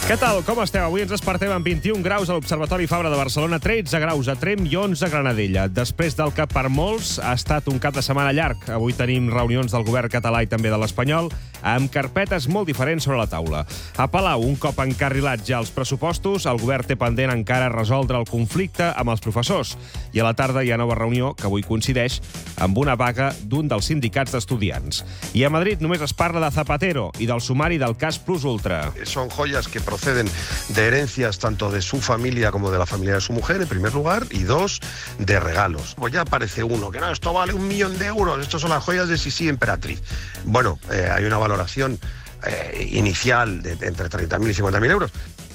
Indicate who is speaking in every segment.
Speaker 1: Què tal? Com esteu? Avui ens despertem amb 21 graus a l'Observatori Fabra de Barcelona, 13 graus a Tremp i 11 a Granadella. Després del que per molts ha estat un cap de setmana llarg. Avui tenim reunions del govern català i també de l'espanyol, amb carpetes molt diferents sobre la taula. A Palau, un cop encarrilats ja els pressupostos, el govern té pendent encara resoldre el conflicte amb els professors. I a la tarda hi ha nova reunió, que avui coincideix amb una vaga d'un dels sindicats d'estudiants. I a Madrid només es parla de Zapatero i del sumari del cas Plus Ultra.
Speaker 2: Son joyas que proceden de herencias tanto de su familia como de la familia de su mujer, en primer lugar, y dos, de regalos. Pues ya aparece uno, que no, esto vale 1 millón de euros, estos son las joyas de Sisi Emperatriz. Bueno, hay una valoración inicial de entre 30.000 i 50.000 euros.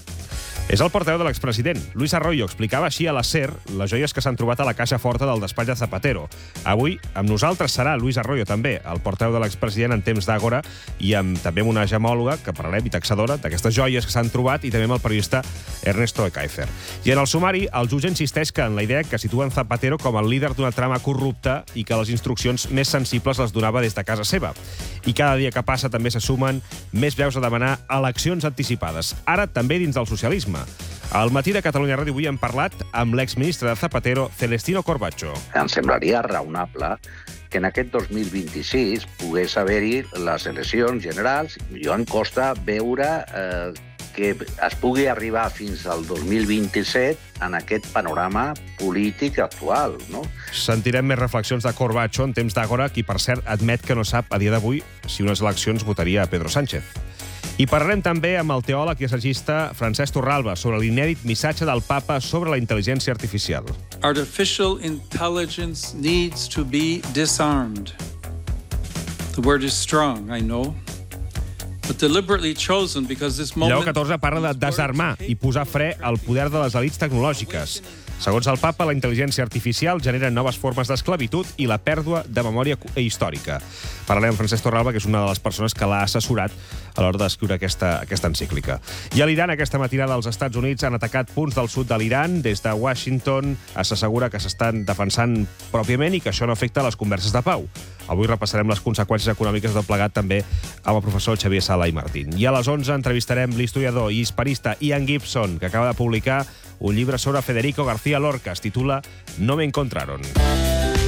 Speaker 1: És el portaveu de l'expresident. Luis Arroyo explicava així a la SER les joies que s'han trobat a la caixa forta del despatx de Zapatero. Avui, amb nosaltres serà Luis Arroyo també, el portaveu de l'expresident en temps d'Àgora, i també amb una gemòloga que parlarem i taxadora d'aquestes joies que s'han trobat, i també amb el periodista Ernesto Ekaifer. I en el sumari, el jutge insisteix que en la idea que situen Zapatero com el líder d'una trama corrupta i que les instruccions més sensibles les donava des de casa seva. I cada dia que passa també se sumen més veus a demanar eleccions anticipades, ara també dins del socialisme. Al matí de Catalunya Ràdio avui hem parlat amb l'exministre de Zapatero, Celestino Corbacho.
Speaker 3: Em semblaria raonable que en aquest 2026 pogués haver-hi les eleccions generals. Jo em costa veure que es pugui arribar fins al 2027 en aquest panorama polític actual, no?
Speaker 1: Sentirem més reflexions de Corbacho en temps d'Àgora, qui, per cert, admet que no sap a dia d'avui si unes eleccions votaria a Pedro Sánchez. I parlarem també amb el teòleg i assagista Francesc Torralba sobre l'inèdit missatge del papa sobre la intel·ligència artificial.
Speaker 4: Artificial intelligence needs to be disarmed. The word is strong, I know, but deliberately chosen because this moment...
Speaker 1: Lleó XIV parla de desarmar i posar fre al poder de les elits tecnològiques. Segons el papa, la intel·ligència artificial genera noves formes d'esclavitud i la pèrdua de memòria històrica. Parlarem amb Francesc Torralba, que és una de les persones que l'ha assessorat a l'hora d'escriure aquesta encíclica. I a l'Iran, aquesta matinada, els Estats Units han atacat punts del sud de l'Iran. Des de Washington s'assegura que s'estan defensant pròpiament i que això no afecta les converses de pau. Avui repassarem les conseqüències econòmiques del plegat també amb el professor Xavier Sala i Martín. I a les 11 entrevistarem l'historiador i hispanista Ian Gibson, que acaba de publicar un llibre sobre Federico García Lorca. Es titula No me encontraron.